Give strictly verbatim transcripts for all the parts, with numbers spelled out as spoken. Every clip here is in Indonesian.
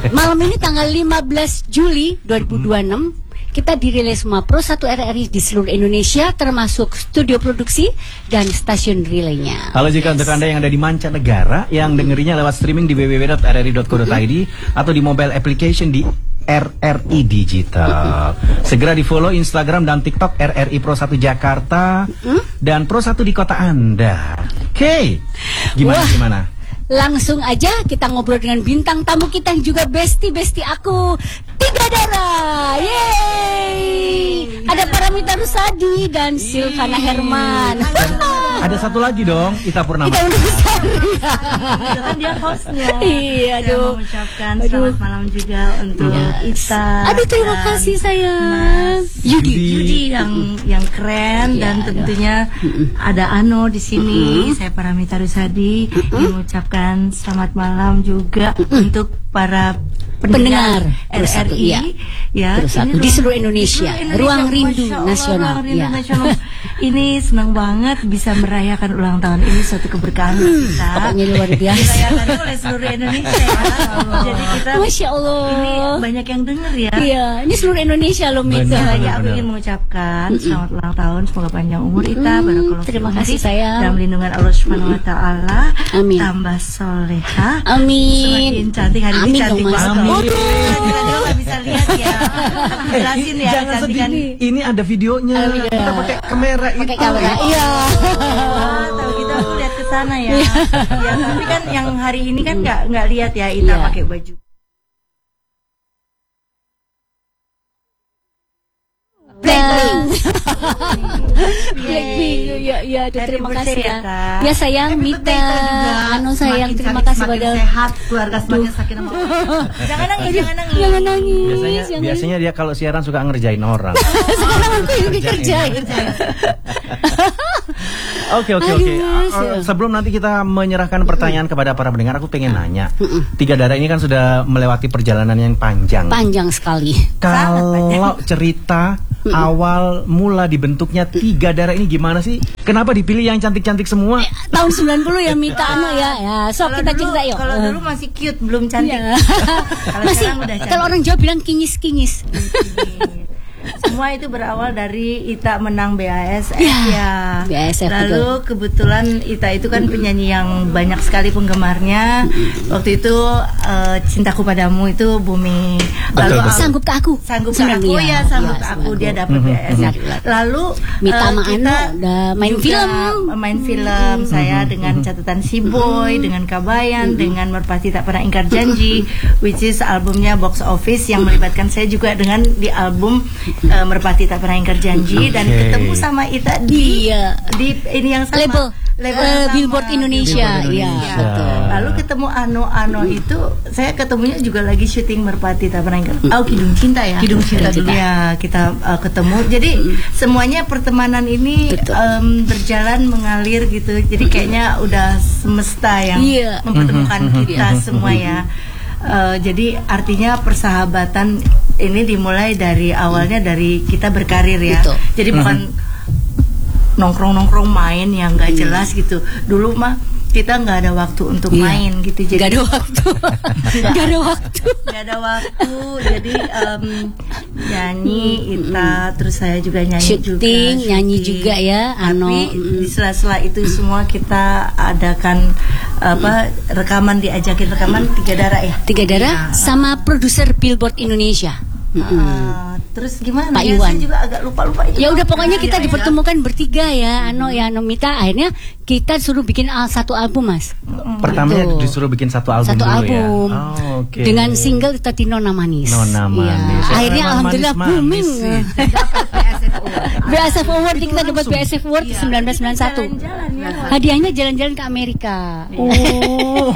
Malam ini tanggal lima belas Juli dua ribu dua puluh enam kita dirilis semua Pro satu R R I di seluruh Indonesia, termasuk studio produksi dan stasiun relaynya. Kalau jika yes. untuk Anda yang ada di mancanegara, yang dengerinya lewat streaming di w w w dot r r i dot co dot i d mm-hmm. atau di mobile application di R R I Digital. Segera di follow Instagram dan TikTok R R I Pro satu Jakarta mm-hmm. dan Pro satu di kota Anda. Oke, okay. gimana Wah. gimana? Langsung aja kita ngobrol dengan bintang tamu kita yang juga besti-besti aku, Tiga Darah. Yeay. Ada Paramita Rusady dan Silvana Herman. Ada satu lagi dong, Ita Purnama. Ita Undusari. Kan dia hostnya. Iya, aduh. Saya mengucapkan selamat malam juga untuk yes. Ita. Aduh, terima kasih sayang. Yudi. Yudi yang yang keren ya, dan tentunya aduh. ada Ano di sini. Uh-huh. Saya Paramita Rusady uh-huh. mengucapkan selamat malam juga uh-huh. untuk para pendengar, pendengar R R I ya, ya ini di seluruh Indonesia, Indonesia Ruang Rindu Allah, Nasional. Ruang Rindu ya. Nasional. Ini senang banget bisa merayakan ulang tahun ini, suatu keberkahan hmm, kita. Pokoknya luar biasa. Dirayakan oleh seluruh Indonesia. Jadi kita, Masya Allah, ini banyak yang dengar ya. Iya, ini seluruh Indonesia loh Mita. Ya, aku ingin mengucapkan mm-hmm. selamat ulang tahun, semoga panjang umur Ita, mm, barakallahu terima kasih sayang. Dalam lindungan Allah Subhanahu Wa Taala. Amin. Tambah soleha. Amin. Semakin cantik hari ini, cantik banget. Aduh, bisa lihat ya. Jelasin ya. Jangan sedih. Ini ada videonya. Oh, iya. Kita pakai kamera itu. Pakai kamera. Iya. Tahu kita aku lihat ke sana ya. Ya, tapi kan yang hari ini kan nggak nggak lihat ya Ita yeah. pakai baju. Blackpink. Blackpink. Ya, ya, terima kasih ya. Ya sayang, Mita, Anu sayang, terima kasih pada sehat, keluarga semakin sakinah. Jangan nangis, jangan nangis. Jangan nangis. Biasanya, jangan. biasanya dia kalau siaran suka ngerjain orang. Sekarang aku yang dikerjain. Oke oke oke. Sebelum nanti kita menyerahkan pertanyaan kepada para pendengar, aku pengen nanya. Tiga Darah ini kan sudah melewati perjalanan yang panjang. Panjang sekali. Kalau cerita awal mula dibentuknya Tiga Darah ini gimana sih? Kenapa dipilih yang cantik-cantik semua? Eh, tahun sembilan puluh ya Mita Anu ya. Ya, sok kita cerita yuk. Kalau dulu masih cute, belum cantik. Ya. Kalau masih kalau orang Jawa bilang kinyis-kinyis. Semua itu berawal dari Ita menang B A S F ya. ya. B A S F Lalu betul. Kebetulan Ita itu kan penyanyi yang banyak sekali penggemarnya. Waktu itu uh, Cintaku Padamu itu booming. Lalu betul, betul. Sanggup ke aku. Sanggup ke aku ya, sanggup ya, ke aku dia dapat B A S F. Lalu Mita uh, kita udah main film, main film hmm. saya dengan catatan Si Boy, dengan Kabayan, hmm. dengan Merpati Tak Pernah Ingkar Janji, which is albumnya box office yang melibatkan saya juga dengan di album Uh, Merpati Tak Pernah Ingkar Janji okay. dan ketemu sama Ita di iya. di ini yang sama label, label uh, Billboard Indonesia, Billboard ya Indonesia. betul. Lalu ketemu Ano Ano itu saya ketemunya juga lagi syuting Merpati Tak Pernah Ingkar. Oh Kidung Cinta ya. Kidung Cinta dulu ya kita uh, ketemu. Jadi semuanya pertemanan ini um, berjalan mengalir gitu. Jadi kayaknya udah semesta yang yeah. mempertemukan kita semua ya. Uh, jadi artinya persahabatan ini dimulai dari awalnya dari kita berkarir ya. Betul. Jadi bukan nongkrong-nongkrong main yang nggak jelas gitu. Dulu mah kita nggak ada waktu untuk iya. main gitu. Jadi nggak ada waktu. Nggak ada waktu. Nggak ada waktu. Jadi um, nyanyi Ita, terus saya juga nyanyi shooting, juga. Shooting, nyanyi juga ya. Ano. Tapi di sela-sela itu semua kita adakan apa rekaman, diajakin rekaman Tiga Darah ya. Tiga Darah ya. Sama produser Billboard Indonesia. Uh, terus gimana? Pak ya, Iwan. Saya juga agak lupa-lupa itu. Ya udah pokoknya kita ya, dipertemukan ya. bertiga ya, Ano ya, Ano Mita. Akhirnya kita suruh bikin al satu album mas. Pertamanya gitu. Disuruh bikin satu album. Satu dulu album. Ya? Oh, okay. Dengan single Tati Nona Manis. Nona Manis. Ya. Akhirnya Nona alhamdulillah manis, booming. B A S F Award kita dapat B A S F Award iya. seribu sembilan ratus sembilan puluh satu. Ya. Hadiahnya jalan-jalan ke Amerika. Oh.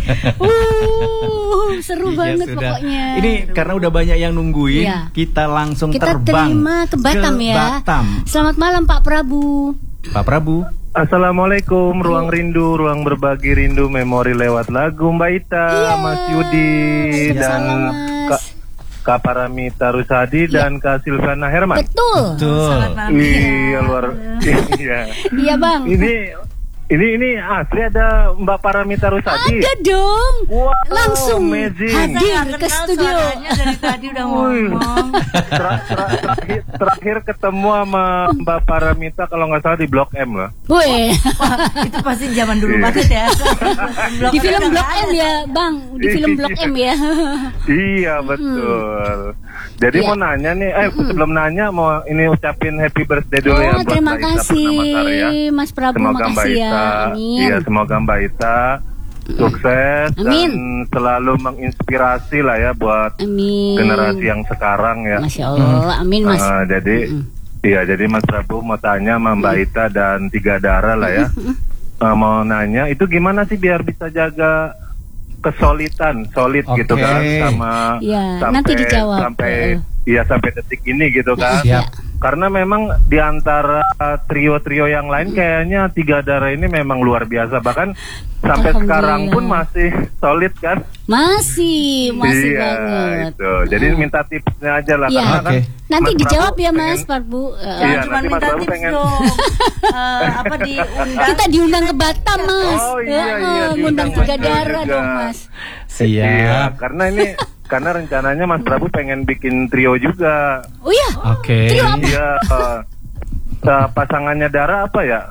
uh, seru ya, banget sudah. Pokoknya. Ini karena udah banyak yang nungguin, ya. kita langsung kita terbang terima ke Batam ke ya. Batam. Selamat malam Pak Prabu. Pak Prabu. Assalamualaikum, ruang rindu, ruang berbagi rindu, memori lewat lagu Mbak Ita, iya. Mas Yudi iya. dan Kak Kak Paramita Rusady iya. dan Kak Silvana Herman. Betul. Betul. Iya luar. Iya. Iya bang. Ini Ini ini asli ada Mbak Paramita Rusady. Ada dong. Wow, langsung amazing. hadir ke studio. Dari tadi udah ngomong. Ter- ter- terakhir, terakhir ketemu sama Mbak Paramita kalau nggak salah di Blok M lah. Wih, Itu pasti zaman dulu banget ya. di film Blok M ya, Bang. Di film Blok M ya. Iya betul. Jadi Iya. mau nanya nih, eh sebelum nanya mau ini ucapin happy birthday dulu ya Oh, buat terima Mbak Ita kasih, Purnamasari ya. Mas Prabu, Semoga Mbak makasih ya. Ita, Amin. iya semoga Mbak Ita sukses Amin. dan selalu menginspirasi lah ya buat Amin. generasi yang sekarang ya. Masya Allah, amin Mas. Ah, jadi, iya jadi Mas Prabu mau tanya sama Mbak Ita dan Tiga Darah lah ya. Ah, mau nanya itu gimana sih biar bisa jaga kesolidan, solid Oke. gitu kan sama Iya, sampai nanti dijawab. sampai Eh. iya sampai detik ini gitu kan. Siap. Karena memang di antara uh, trio-trio yang lain kayaknya Tiga Darah ini memang luar biasa, bahkan sampai Alhamdulillah. sekarang pun masih solid kan. Masih, masih iya, banget. itu. Jadi minta tipsnya aja lah Iya. karena kan Oke. Nanti Mas dijawab Prabu ya pengen- Mas Prabu. Eh, Iya, Jangan cuma nanti Mas minta Prabu tips pengen- dong. Eh, apa diundang? Kita diundang ke Batam Mas. Oh, iya, Eh, iya, eh, diundang ngundang Mas Tiga Prabu Darah juga. dong Mas. Iya, Siap. karena ini karena rencananya Mas Prabu pengen bikin trio juga. Oh iya. Oke. Trio apa? Iya, eh, eh, pasangannya Dara apa ya?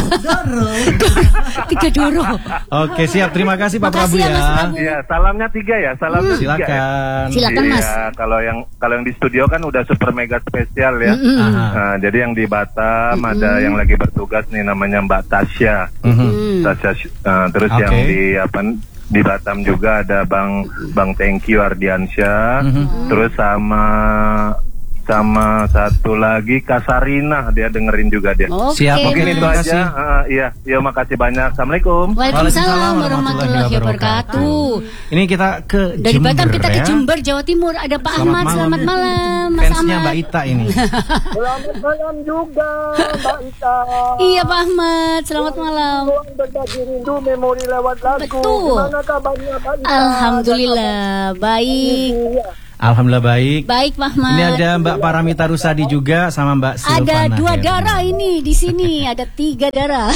Tiga Doro. Oke, siap. Terima kasih Pak Prabu Makasih ya, ya. Mas Prabu. Iya, salamnya tiga ya, salamnya tiga ya. Silakan. Silakan Mas. Iya, kalau yang kalau yang di studio kan udah super mega spesial ya. Mm-mm. Aha. Nah, jadi yang di Batam ada yang lagi bertugas nih namanya Mbak Tasya. Mhm. Hmm. Tasya eh, terus Oke. yang di apa di Batam juga ada Bang Bang Thank You Ardiansyah. Mhm. Terus sama sama satu lagi Kasarina, dia dengerin juga dia. Oke. Siap, oke, Mungkin itu terima aja. kasih. Eh, iya, iya makasih banyak. Assalamualaikum. Waalaikumsalam warahmatullahi wabarakatuh. Ini kita ke Dari Jember, Batam kita ke ya. Jember, Jawa Timur. Ada Pak Selamat Ahmad. malam. Selamat malam, Mas Fansnya Ahmad. Mbak Ita ini. Selamat malam juga Mbak Ita. Iya Pak Ahmad, selamat malam. Ruang berbagi rindu memori lewat lagu. Betul. Gimana kabarnya Mbak Ita? Alhamdulillah, baik. Iya. Alhamdulillah baik. Baik Pak Ahmad. Ini ada Mbak Paramita Rusady juga sama Mbak Silvana. Ada dua Herman. darah ini di sini, ada tiga darah.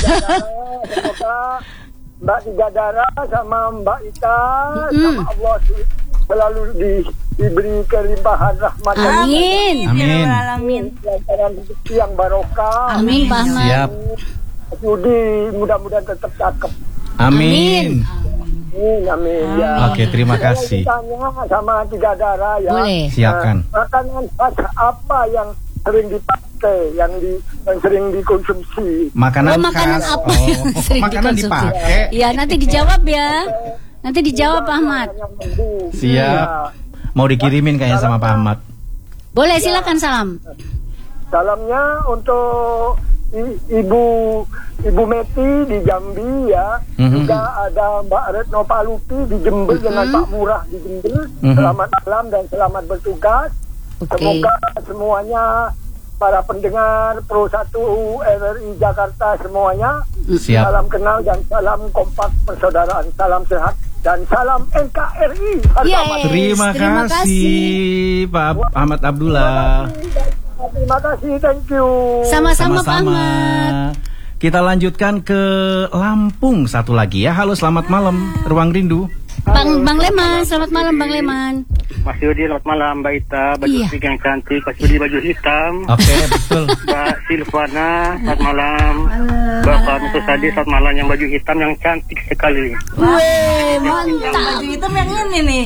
Semoga Mbak Tiga Darah sama Mbak Ita Mm-mm. sama Allah selalu di, diberi kelimpahan rahmat dan Amin. Amin. Amin. kelancaran rezeki yang barokah. Amin Pak Ahmad. Siap. Yudi mudah-mudahan tetap cakep. Amin. Amin, amin. Ya. Oke, terima kasih. Saya tanya sama Tiga Darah ya. Boleh. Silakan. Nah, makanan khas apa yang sering dipakai, yang di yang sering dikonsumsi? Makanan Oh, makanan khas. apa Oh, yang sering makanan dikonsumsi? dipakai. Ya, nanti dijawab ya. Nanti dijawab Pak Ahmad. Yang mendung. Siap. Mau dikirimin kayaknya sama Pak Ahmad. Boleh, silakan salam. Salamnya untuk i- Ibu Ibu Meti di Jambi ya. Mhm. Juga ada Mbak Retno Palupi di Jember dengan Pak Murah di Jember. Mhm. Selamat malam dan selamat bertugas. Oke. Semoga semuanya para pendengar Pro satu R R I Jakarta semuanya Siap. salam kenal dan salam kompak persaudaraan, salam sehat dan salam N K R I. Harga Yeay. mati. Terima, Terima kasih, kasih. Pak Ahmad Abdullah. Terima kasih, thank you. Sama-sama Pak Ahmad. Kita lanjutkan ke Lampung satu lagi ya. Halo, selamat malam. Ruang Rindu. Bang Bang Leman, selamat malam Bang Leman. Mas Yudi, selamat malam Mbak Ita, baju Iya. pink yang cantik, Mas Yudi baju hitam, Oke, betul. Mbak Silvana, selamat malam, Mbak Paramita Rusady, selamat malam, yang baju hitam yang cantik sekali, Weh, Yang mantap. baju hitam yang ini nih.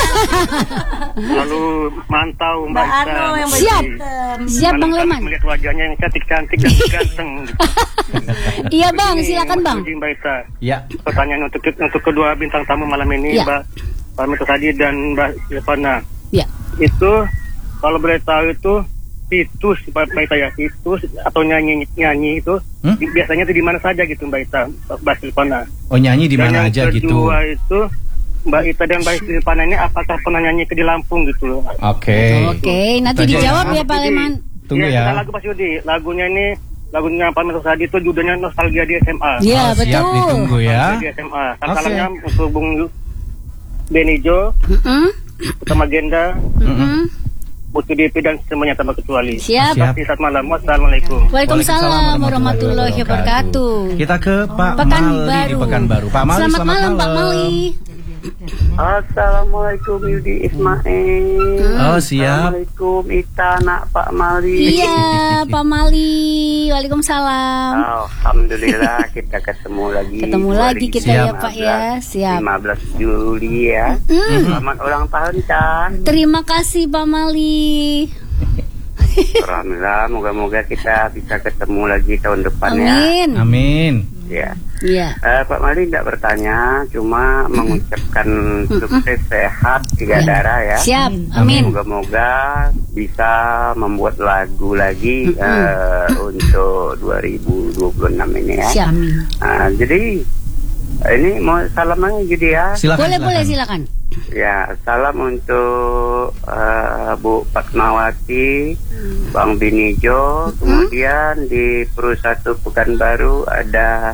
lalu mantau Mbak Mbak Ita. Ano yang baju Siap. hitam. Siap Bang Paling Leman. kali melihat wajahnya yang cantik-cantik dan ganteng. Iya Bang, silakan Mas Bang. Yudi, Mbak Ita, Ya. pertanyaan untuk untuk kedua bintang tamu malam ini, Iya. Mbak Paramita Rusady dan Mbak Silvana. Ya. Itu kalau boleh tahu itu situs Mbak Ita ya, situs atau nyanyi nyanyi itu Hmm? di- biasanya itu di mana saja gitu Mbak Ita, Mbak Silvana. Oh, nyanyi di Dan mana yang aja gitu. kedua itu Mbak Ita dan Mbak Silvana ini apakah pernah nyanyi ke di Lampung gitu? Oke. Oke, nanti Itu aja dijawab ya. ya Pak Leman. Tunggu Iya, ya. kita lagu Pak Yudi. Lagunya ini lagunya Paramita Rusady itu judulnya Nostalgia di S M A. Iya, Oh, siap, betul. ditunggu ya. Nostalgia di S M A. Oke. Salamnya untuk Bung Benijo, Mm-mm. Utama Genda, Mm-mm. U T D P dan semuanya tanpa kecuali. Siap. Siap. Selamat malam. Wassalamualaikum. Waalaikumsalam warahmatullahi wabarakatuh. Kita ke Pak Pekanbaru. Mali di Pekanbaru. Pak Mali, Selamat, selamat malam, Pak Mali. Assalamualaikum Yudi Ismail. Oh, siap. Assalamualaikum Ita nak Pak Mali. Iya, Pak Mali. Waalaikumsalam. Alhamdulillah kita ketemu lagi. Ketemu lagi kita Siap. ya, Pak ya. Siap. lima belas Juli ya. Mm. Selamat ulang tahun Chan. Terima kasih Pak Mali. Alhamdulillah, moga-moga kita bisa ketemu lagi tahun depan ya. Amin. Amin. Ya. Iya. Eh, Pak Mali tidak bertanya, cuma mengucapkan sukses sehat tiga darah ya. Siap. Amin. Amin. Moga-moga bisa membuat lagu lagi eh, untuk dua ribu dua puluh enam ini ya. Siap. Nah, jadi ini mau salaman gitu ya. Silakan. Boleh, silakan. boleh silakan. Ya, salam untuk eh, Bu Fatmawati, Bang Binijo, kemudian di Perusahaan Pekanbaru ada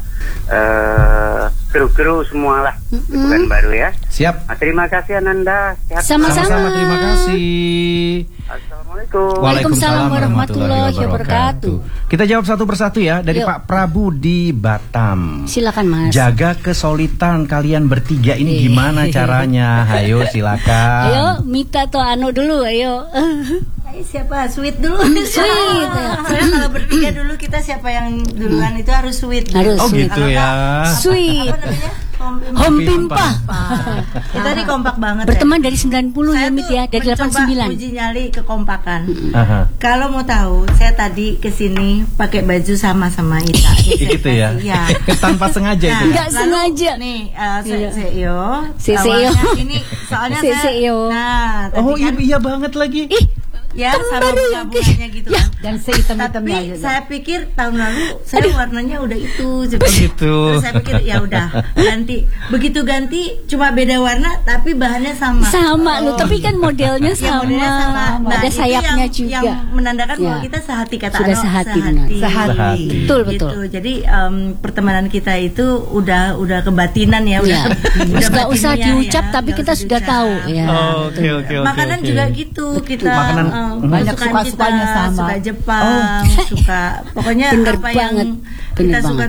eh, kru-kru semualah di Pekanbaru ya. Siap. Nah, terima kasih Ananda. Sehat Sama-sama. Sama-sama, terima kasih. Assalamualaikum. Waalaikumsalam warahmatullahi wabarakatuh. Kita jawab satu persatu ya dari Yuk. Pak Prabu di Batam. Silakan Mas. Jaga kesolitan kalian bertiga ini gimana caranya? Ayo silakan. Ayo, Mita atau Anu dulu, ayo. Siapa? Sweet dulu. Sweet. Soalnya kalau bertiga dulu kita siapa yang duluan itu harus sweet. Harus Oh sweet. gitu ya. Sweet. Apa namanya? Home Home Pimpa. Kita nih kompak banget. Berteman ya. dari sembilan puluh ya, Mit ya, dari delapan puluh sembilan. Mencoba uji nyali kekompakan. Aha. Kalau mau tahu, saya tadi kesini pakai baju sama sama Ita. Gitu ya. Iya. Tanpa sengaja itu. Nggak lalu sengaja. Nih, uh, se Iya. Seo. Se-seo. Awalnya ini soalnya Se- saya. seo. Nah, tadi Oh iya, kan iya banget lagi. Ih, ya sama bunga-bunganya gitu Ya. kan. Dan sehitam-hitamnya Tapi aja. saya pikir tahun lalu saya warnanya udah itu seperti gitu. Terus saya pikir ya udah ganti. Begitu ganti cuma beda warna tapi bahannya sama. sama loh, tapi kan modelnya Ya, sama. modelnya sama. Nah, Ada itu sayapnya yang, juga. yang menandakan bahwa Ya. kita sehati kata Sudah Ano, sehati, benar. Sehati. Betul, betul. Gitu. Jadi em, pertemanan kita itu udah udah kebatinan ya, udah. Ya. udah Nggak usah batinnya diucap, ya, tapi nggak kita usah sudah diucap. tahu ya. Oh, oke oke oke. Makanan oke. juga gitu kita Makanan, em, banyak kesukaan suka-sukanya kita, sama. suka Jepang, suka pokoknya Bener apa banget. yang Bener kita suka banget.